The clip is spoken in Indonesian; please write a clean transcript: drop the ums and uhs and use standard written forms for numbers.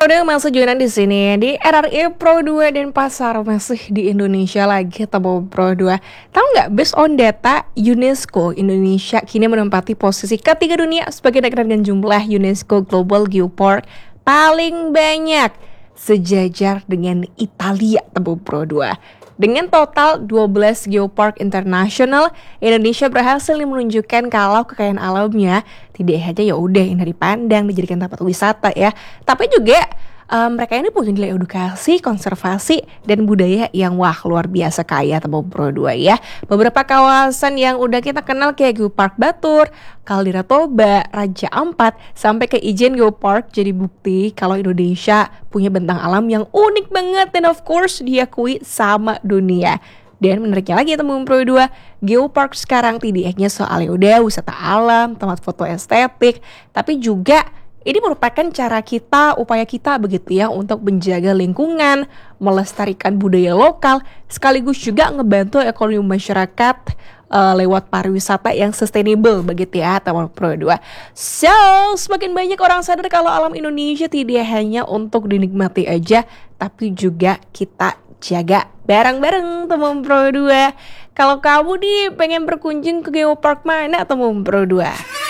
Udah masuk Jonan di sini di RRI Pro 2 dan pasar masih di Indonesia lagi atau Pro 2. Tahu nggak, based on data UNESCO, Indonesia kini menempati posisi ketiga dunia sebagai negara dengan jumlah UNESCO Global Geopark paling banyak, sejajar dengan Italia atau Pro 2. Dengan total 12 geopark internasional, Indonesia berhasil menunjukkan kalau kekayaan alamnya tidak hanya ya udah yang dipandang dijadikan tempat wisata ya, tapi juga mereka ini punya nilai edukasi, konservasi, dan budaya yang wah luar biasa kaya atau Pro 2 ya. Beberapa kawasan yang udah kita kenal kayak Geopark Batur, Kaldera Toba, Raja Ampat, sampai ke Ijen Geopark jadi bukti kalau Indonesia punya bentang alam yang unik banget dan of course diakui sama dunia. Dan menariknya lagi teman Pro 2, Geopark sekarang tidak hanya soal udah wisata alam, tempat foto estetik, tapi juga ini merupakan cara kita, upaya kita begitu ya untuk menjaga lingkungan, melestarikan budaya lokal, sekaligus juga ngebantu ekonomi masyarakat lewat pariwisata yang sustainable begitu ya teman Pro 2. So, semakin banyak orang sadar kalau alam Indonesia tidak hanya untuk dinikmati aja, tapi juga kita jaga bareng-bareng teman Pro 2. Kalau kamu nih pengen berkunjung ke Geopark mana teman Pro 2?